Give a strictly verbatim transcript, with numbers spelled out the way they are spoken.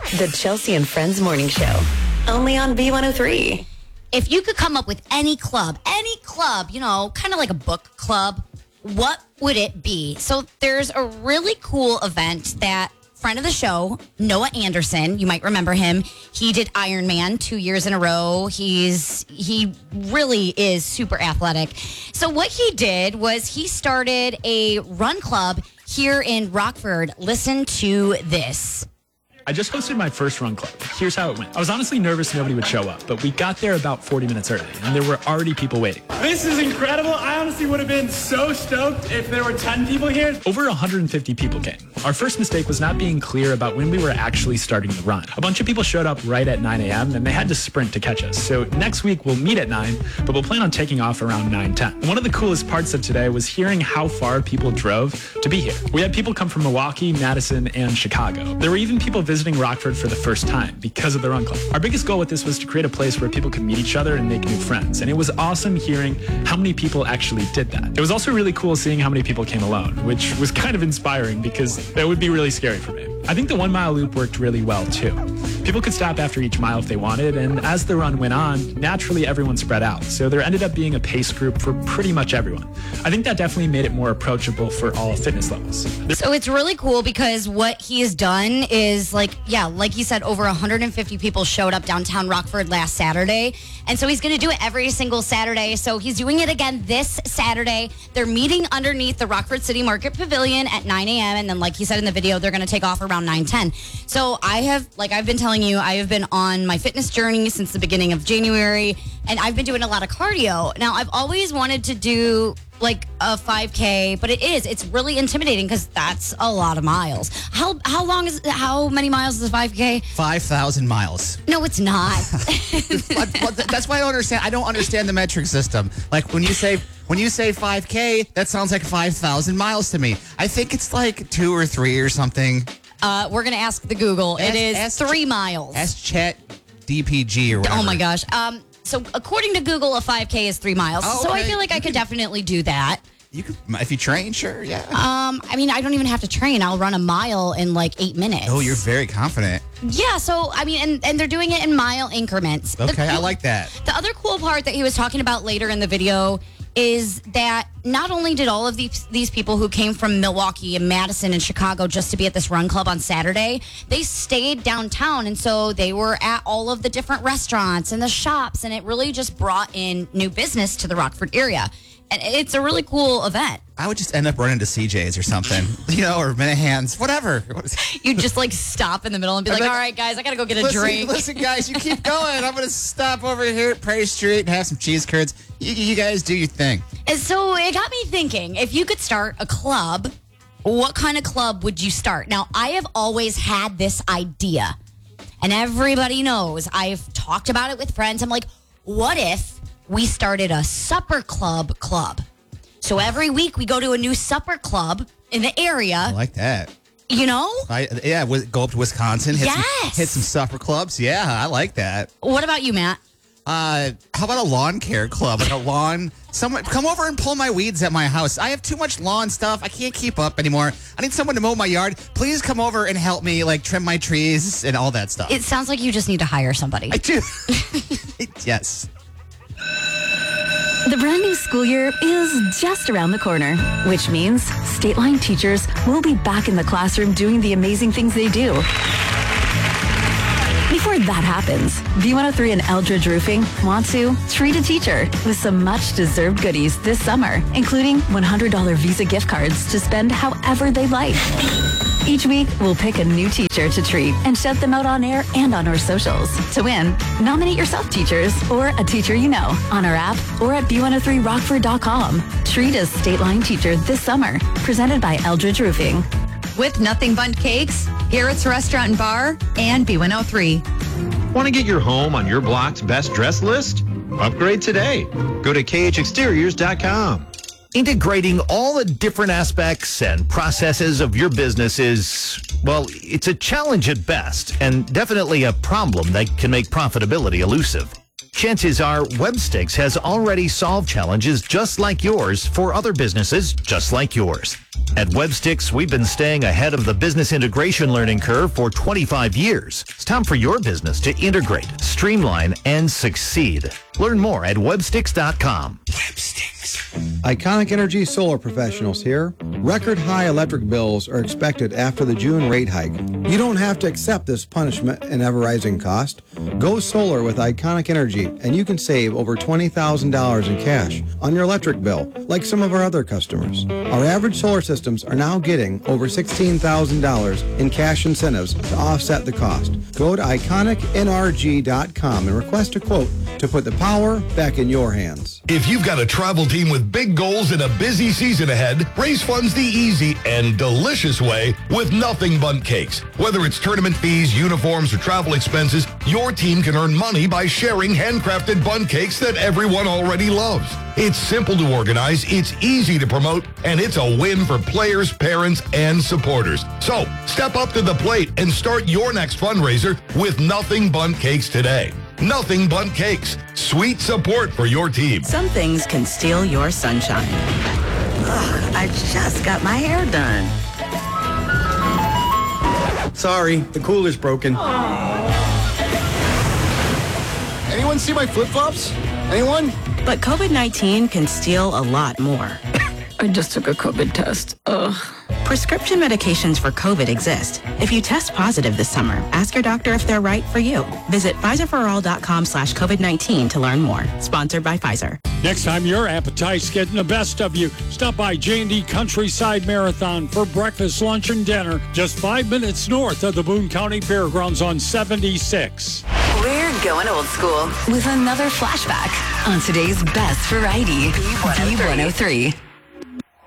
The Chelsea and Friends Morning Show. Only on B one oh three. If you could come up with any club, any club, you know, kind of like a book club, what would it be? So there's a really cool event that friend of the show, Noah Anderson, you might remember him. He did Ironman two years in a row. He's he really is super athletic. So what he did was he started a run club here in Rockford. Listen to this. I just hosted my first run club. Here's how it went. I was honestly nervous nobody would show up, but we got there about forty minutes early, and there were already people waiting. This is incredible. I honestly would have been so stoked if there were ten people here. Over one hundred fifty people came. Our first mistake was not being clear about when we were actually starting the run. A bunch of people showed up right at nine a.m., and they had to sprint to catch us. So next week, we'll meet at nine, but we'll plan on taking off around nine ten. One of the coolest parts of today was hearing how far people drove to be here. We had people come from Milwaukee, Madison, and Chicago. There were even people visiting Rockford for the first time because of the run club. Our biggest goal with this was to create a place where people could meet each other and make new friends. And it was awesome hearing how many people actually did that. It was also really cool seeing how many people came alone, which was kind of inspiring because that would be really scary for me. I think the one mile loop worked really well too. People could stop after each mile if they wanted, and as the run went on, naturally everyone spread out. So there ended up being a pace group for pretty much everyone. I think that definitely made it more approachable for all fitness levels. So it's really cool because what he has done is like, yeah, like he said, over one hundred fifty people showed up downtown Rockford last Saturday. And so he's going to do it every single Saturday. So he's doing it again this Saturday. They're meeting underneath the Rockford City Market Pavilion at nine a.m. And then like he said in the video, they're going to take off around nine ten. So I have, like I've been telling you, I have been on my fitness journey since the beginning of January. And I've been doing a lot of cardio. Now, I've always wanted to do like a five K, but it is, it's really intimidating because that's a lot of miles. How how long is, how many miles is a five K? five thousand miles. No, it's not. That's why I don't understand. I don't understand the metric system. Like when you say, when you say five K, that sounds like five thousand miles to me. I think it's like two or three or something. Uh, we're going to ask the Google. Ask, it is ask, three miles. Ask Chat D P G or whatever. Oh my gosh. Um, so according to Google, a five K is three miles. Oh, so I okay. feel like I could definitely do that. You could, if you train, sure, yeah. Um, I mean, I don't even have to train. I'll run a mile in like eight minutes. Oh, you're very confident. Yeah, so, I mean, and, and they're doing it in mile increments. Okay, the, I like that. The other cool part that he was talking about later in the video is that not only did all of these, these people who came from Milwaukee and Madison and Chicago just to be at this run club on Saturday, they stayed downtown. And so they were at all of the different restaurants and the shops. And it really just brought in new business to the Rockford area. And it's a really cool event. I would just end up running to C J's or something, you know, or Minahans, whatever. You just like stop in the middle and be like, like, all right, guys, I got to go get a listen, drink. Listen, guys, you keep going. I'm going to stop over here at Prairie Street and have some cheese curds. You, you guys do your thing. And so it got me thinking, if you could start a club, what kind of club would you start? Now, I have always had this idea, and everybody knows I've talked about it with friends. I'm like, what if we started a supper club club? So every week we go to a new supper club in the area. I like that. You know? I, yeah, go up to Wisconsin, hit, Yes. some, hit some supper clubs. Yeah, I like that. What about you, Matt? Uh, how about a lawn care club? Like a lawn, someone come over and pull my weeds at my house. I have too much lawn stuff. I can't keep up anymore. I need someone to mow my yard. Please come over and help me, like trim my trees and all that stuff. It sounds like you just need to hire somebody. I do. Yes. The brand new school year is just around the corner, which means State Line teachers will be back in the classroom doing the amazing things they do. Before that happens, B one oh three and Eldridge Roofing want to treat a teacher with some much-deserved goodies this summer, including one hundred dollars Visa gift cards to spend however they like. Each week, we'll pick a new teacher to treat and shout them out on air and on our socials. To win, nominate yourself, teachers, or a teacher you know on our app or at B one oh three rockford dot com. Treat a State Line teacher this summer. Presented by Eldridge Roofing. With Nothing Bundt Cakes, Garrett's Restaurant and Bar, and B one oh three. Want to get your home on your block's best dress list? Upgrade today. Go to K H exteriors dot com. Integrating all the different aspects and processes of your business is, well, it's a challenge at best and definitely a problem that can make profitability elusive. Chances are Webstix has already solved challenges just like yours for other businesses just like yours. At Websticks, we've been staying ahead of the business integration learning curve for twenty-five years. It's time for your business to integrate, streamline, and succeed. Learn more at websticks dot com. Iconic Energy Solar Professionals here. Record high electric bills are expected after the June rate hike. You don't have to accept this punishment and ever-rising cost. Go solar with Iconic Energy, and you can save over twenty thousand dollars in cash on your electric bill, like some of our other customers. Our average solar systems are now getting over sixteen thousand dollars in cash incentives to offset the cost. Go to iconic n r g dot com and request a quote to put the power back in your hands. If you've got a travel team with big goals and a busy season ahead, raise funds the easy and delicious way with Nothing Bundt Cakes. Whether it's tournament fees, uniforms, or travel expenses, your team can earn money by sharing handcrafted bundt cakes that everyone already loves. It's simple to organize, it's easy to promote, and it's a win for players, parents, and supporters. So, step up to the plate and start your next fundraiser with Nothing Bundt Cakes today. Nothing Bundt Cakes. Sweet support for your team. Some things can steal your sunshine. Ugh, I just got my hair done. Sorry, the cooler's broken. Anyone see my flip-flops? Anyone? But COVID nineteen can steal a lot more. I just took a COVID test. Ugh. Prescription medications for COVID exist. If you test positive this summer, ask your doctor if they're right for you. Visit Pfizer for all dot com slash COVID nineteen to learn more. Sponsored by Pfizer. Next time your appetite's getting the best of you, stop by J and D Countryside Marathon for breakfast, lunch, and dinner just five minutes north of the Boone County Fairgrounds on seventy-six. We're going old school with another flashback on today's best variety, B one oh three.